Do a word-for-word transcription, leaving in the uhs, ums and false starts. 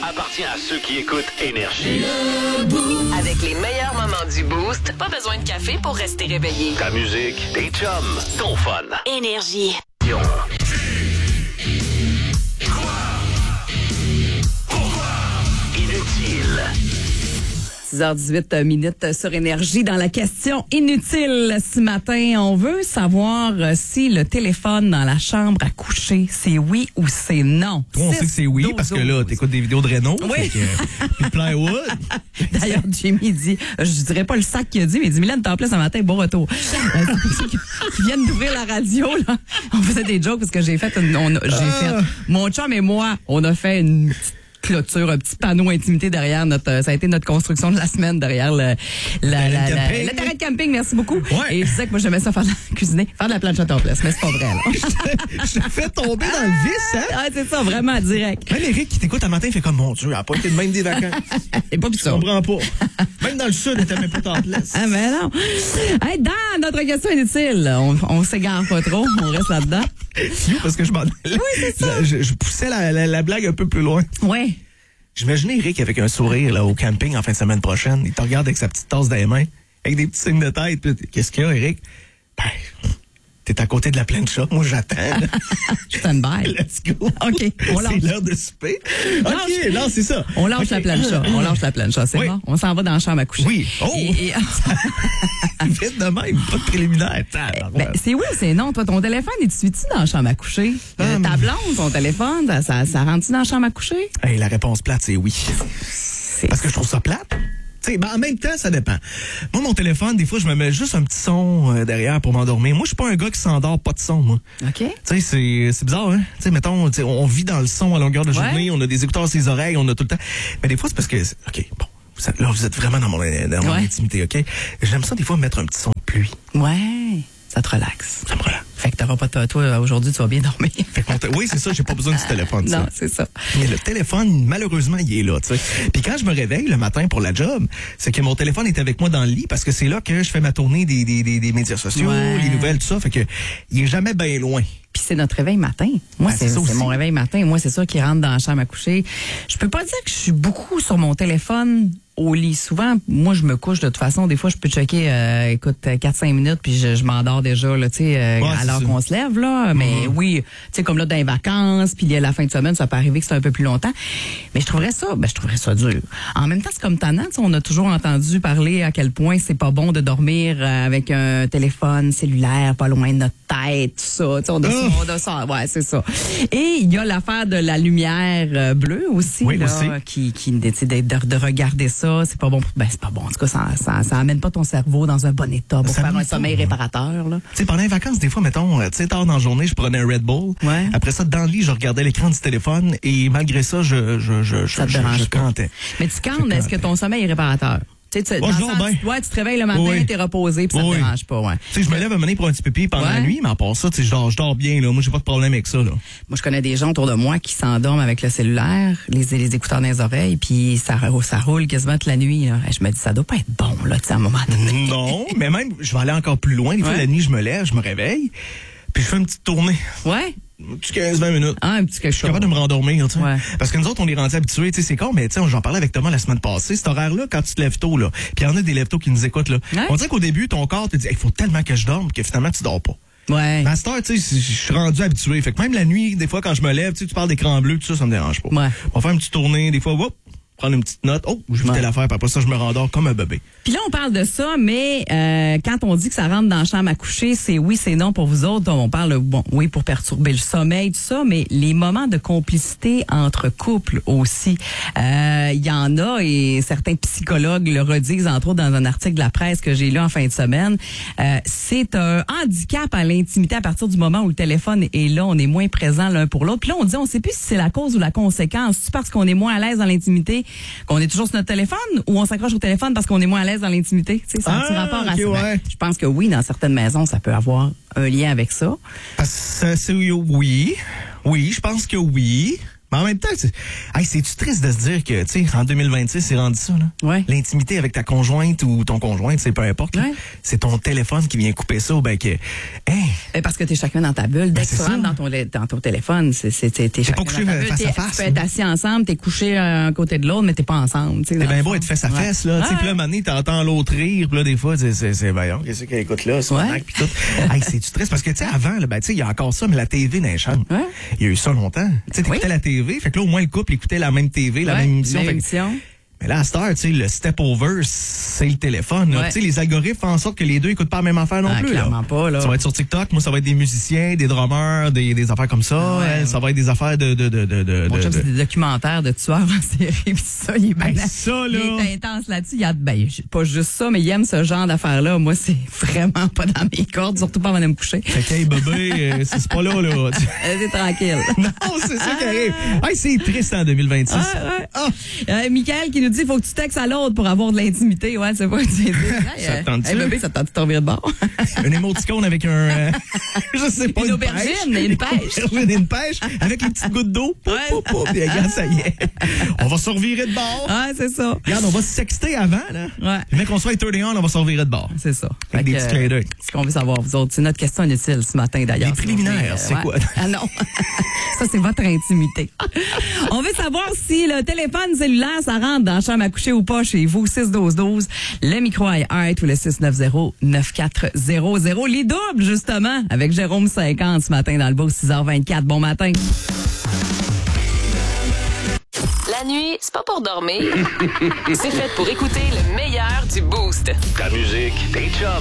appartient à ceux qui écoutent Énergie. Avec les meilleurs moments du Boost, pas besoin de café pour rester réveillé. Ta musique, tes chums, ton fun. Énergie. Inutile. six heures dix-huit minutes sur Énergie. Dans la question inutile ce matin, on veut savoir si le téléphone dans la chambre à coucher, c'est oui ou c'est non. Toi, on sait que c'est oui, parce que là, t'écoutes des vidéos de Renault. Oui. Puis de plywood. D'ailleurs, Jimmy dit, je dirais pas le sac qu'il a dit, mais il dit, Mylène, t'en plaît ce matin, bon retour. Euh, qui viennent d'ouvrir la radio, là. On faisait des jokes parce que j'ai fait, une, on a, j'ai Ah. fait, mon chum et moi, on a fait une petite clôture, un petit panneau intimité derrière notre, ça a été notre construction de la semaine derrière le, la, la, la, camping. le terrain de camping. Merci beaucoup. Ouais. Et je disais que moi, j'aimais ça faire de la cuisiner, faire de la planche à topless, mais c'est pas vrai, là. Je te fais tomber dans le vice, hein? Ah, c'est ça, vraiment, direct. Même Eric qui t'écoute un matin, il fait comme, mon Dieu, elle a pas été de même des vacances. Et pas plus Je ça. comprends pas. Même dans le sud, elle était même pas topless. Ah, mais non. Hey, dans notre question inutile, on, on s'égare pas trop, on reste là-dedans. Parce que je m'en Oui, c'est ça. Je, je poussais la, la, la blague un peu plus loin. Ouais. J'imaginais Eric avec un sourire là, au camping en fin de semaine prochaine. Il te regarde avec sa petite tasse dans les mains, avec des petits signes de tête. Puis, qu'est-ce qu'il y a, Eric? Ben, t'es à côté de la plancha. Moi, j'attends. Stand by. Let's go. OK, on lâche. C'est l'heure de souper. OK, Lâche. non, c'est ça. On lâche OK. la plancha. On lâche la plancha, c'est Oui. bon. On s'en va dans la chambre à coucher. Oui. Oh! Et- et- Vite de même, pas de préliminaire. Ben, c'est oui ou c'est non? Toi, ton téléphone, il te suit-tu dans la chambre à coucher? Euh, Hum. ta blonde, ton téléphone, ça, ça, ça rentre-tu dans la chambre à coucher? Hey, la réponse plate, c'est oui. C'est- Parce que je trouve ça plate. Tu sais, ben, en même temps, ça dépend. Moi, mon téléphone, des fois, je me mets juste un petit son euh, derrière pour m'endormir. Moi, je suis pas un gars qui s'endort pas de son, moi. OK. Tu sais, c'est, c'est bizarre, hein? Tu sais, mettons, tu sais, on vit dans le son à longueur de Ouais. journée, on a des écouteurs à ses oreilles, on a tout le temps. Mais des fois, c'est parce que, OK, bon, vous êtes, là, vous êtes vraiment dans mon, dans mon Ouais. intimité, OK? J'aime ça, des fois, mettre un petit son de pluie. Ouais. Ça te relaxe. Ça me relaxe. Fait que t'auras pas, toi, toi, aujourd'hui, tu vas bien dormir. Fait que mon té- oui, c'est ça, j'ai pas besoin du téléphone, ça. Non, c'est ça. Mais le téléphone, malheureusement, il est là, tu sais. Puis quand je me réveille le matin pour la job, c'est que mon téléphone est avec moi dans le lit parce que c'est là que je fais ma tournée des, des, des, des médias sociaux, Ouais. les nouvelles, tout ça. Fait que il est jamais bien loin. Puis c'est notre réveil matin. Moi, Ben, c'est c'est ça c'est aussi. mon réveil matin. Moi, c'est ça qui rentre dans la chambre à coucher. Je peux pas dire que je suis beaucoup sur mon téléphone au lit. Souvent, moi, je me couche de toute façon. Des fois, je peux checker, euh, écoute, quatre cinq minutes, puis je, je m'endors déjà, là, tu sais, euh, Ouais, alors c'est qu'on se lève, là. Mais oui, tu sais, comme là, dans les vacances, puis la fin de semaine, ça peut arriver que c'est un peu plus longtemps. Mais je trouverais ça, ben, je trouverais ça dur. En même temps, c'est comme tannant, tu sais, on a toujours entendu parler à quel point c'est pas bon de dormir euh, avec un téléphone cellulaire pas loin de notre tête, tout ça. Tu sais, on a, Oh! on a ça, ouais, c'est ça. Et il y a l'affaire de la lumière euh, bleue aussi, Oui, là, aussi. qui, qui décide de, de regarder ça. C'est pas bon. pour- Ben, c'est pas bon. En tout cas, ça, ça, ça amène pas ton cerveau dans un bon état pour Ça faire met un ça, sommeil ouais. réparateur, là. Tu sais, pendant les vacances, des fois, mettons, euh, tu sais, tard dans la journée, je prenais un Red Bull. Ouais. Après ça, dans le lit, je regardais l'écran du téléphone et malgré ça, je, je, je, Ça te je, dérange je pas. cantais. Mais tu cantes, est-ce que ton sommeil est réparateur? Tu sais, tu, Oh, dans je le dors sens, bien. tu- ouais, tu te réveilles le matin, Oui. t'es reposé, puis ça Oui. te dérange pas, ouais. Tu sais, je me lève à un moment donné pour un petit pipi pendant Ouais. la nuit, mais à part ça, tu sais, je dors, je dors bien, là. Moi, j'ai pas de problème avec ça, là. Moi, je connais des gens autour de moi qui s'endorment avec le cellulaire, les, les écouteurs dans les oreilles, puis ça, ça roule quasiment toute la nuit, là. Et je me dis, ça doit pas être bon, là, tu sais, à un moment donné. Non, mais même, je vais aller encore plus loin. Des fois, Ouais. la nuit, je me lève, je me réveille, puis je fais une petite tournée. Ouais? Un petit quinze vingt minutes. Ah, un petit quelque Je suis chose. capable de me rendormir, tu sais. Ouais. Parce que nous autres, on est rendus habitués, tu sais, c'est con, mais tu sais, j'en parlais avec Thomas la semaine passée, cet horaire-là, quand tu te lèves tôt, là, puis il y en a des lève tôt qui nous écoutent, là. Ouais. On dirait qu'au début, ton corps te dit, il faut tellement que je dorme que finalement, tu dors pas. Ouais. Mais à cette heure, tu sais, je suis rendu habitué. Fait que même la nuit, des fois, quand je me lève, tu sais, tu parles d'écran bleu, tout ça, ça me dérange pas. Ouais. On va faire une petite tournée, des fois, whoop, prendre une petite note. Oh, je vais Ouais. l'affaire, puis après ça, je me rendors comme un bébé. Puis là, on parle de ça, mais euh, quand on dit que ça rentre dans la chambre à coucher, c'est oui, c'est non pour vous autres. On parle, bon, oui, pour perturber le sommeil, tout ça, mais les moments de complicité entre couples aussi. Euh, Il y en a, et certains psychologues le redisent, entre autres, dans un article de la presse que j'ai lu en fin de semaine. Euh, c'est un handicap à l'intimité à partir du moment où le téléphone est là, on est moins présent l'un pour l'autre. Puis là, on dit, on sait plus si c'est la cause ou la conséquence. C'est parce qu'on est moins à l'aise dans l'intimité qu'on est toujours sur notre téléphone, ou on s'accroche au téléphone parce qu'on est moins à l'aise dans l'intimité? Tu sais, ça a un petit Ah, rapport à ok, ça. ouais. Je pense que oui, dans certaines maisons, ça peut avoir un lien avec ça. Parce que c'est oui. Oui, je pense que oui. Mais en même temps, c'est, hey, c'est-tu triste de se dire que, tu sais, en deux mille vingt-six, c'est rendu ça, là? Ouais. L'intimité avec ta conjointe ou ton conjoint, c'est peu importe, là. Ouais. C'est ton téléphone qui vient couper ça, ou ben que, hey, Eh, Parce que t'es chacun dans ta bulle. Dès Ben, que tu c'est rentres ça. dans ton, dans ton téléphone, c'est, c'est, t'es, t'es chacun pas couché dans ta bulle. face à T'es- face, Tu peux être là. assis ensemble, t'es couché un côté de l'autre, mais t'es pas ensemble. t'es bien beau être fesse à fesse, là. Tu sais, Ouais. puis là, à un moment donné, t'entends l'autre rire, puis là, des fois, c'est, c'est, c'est, voyons, qu'est-ce qu'elle écoute là, son Ouais. acte, puis tout. Hey, c'est-tu triste? Parce que, tu sais, avant, là, ben, tu sais, il y a encore ça, mais la T V dans les chambres. Ouais. Il y a eu ça longtemps. Tu sais, t'écoutais Oui. la T V, fait que là, au moins, le couple écoutait la même T V, la Ouais, même émission. même Fait que- émission. Mais là, à cette heure, tu sais, le step-over, c'est le téléphone. là. Ouais. Tu sais, les algorithmes font en sorte que les deux écoutent pas la même affaire non Ah, plus. clairement là. pas, là. Ça va être sur TikTok. Moi, ça va être des musiciens, des drummers, des, des affaires comme ça. Ah ouais. Elle, ça va être des affaires de... de, de, de, de, Mon de- chum, de- c'est des documentaires de tueurs en série, pis ça, il est Ben, bien- ça, il là. est intense là-dessus. Il y a, ben, pas juste ça, mais il aime ce genre d'affaires-là. Moi, c'est vraiment pas dans mes cordes, surtout pas avant de me coucher. Fait que, hey, bébé, euh, c'est c'est pas là, là. Euh, C'est tranquille. Non, c'est ça qui arrive. Hey, c'est triste en deux mille vingt-six. Ouais, ouais. Ah, Euh, Michael qui nous dit, faut que tu textes à l'autre pour avoir de l'intimité. Ouais, c'est pas, tu sais, hey, Ça te tente-tu? hey, bébé, ça te tente de tomber de bord? un émoticône avec un... euh, je sais pas, Une une, aubergine pêche. et une pêche. Une aubergine et une pêche avec une petite goutte d'eau. Pou, Ouais. pou, pou, puis regarde, ça y est. On va se revirer de bord. Ouais, c'est ça. Regarde, on va se sexter avant, là. Ouais. Le mec, on soit trente et un, on va se revirer de bord. C'est ça. Avec des Fait petits que, clins d'œil. Ce qu'on veut savoir, vous autres, c'est notre question inutile ce matin d'ailleurs. Les préliminaires, Euh, c'est ouais. quoi? Ah non, ça c'est votre intimité. On veut savoir si le téléphone cellulaire, ça rentre dans la chambre à coucher ou pas chez vous. six douze douze, le micro iHeart ou le six neuf zéro neuf quatre zéro zéro. Les doubles, justement, avec Jérôme cinquante ce matin dans le beau six heures vingt-quatre. Bon matin. La nuit, c'est pas pour dormir. C'est fait pour écouter le meilleur du Boost. Ta musique, tes chums.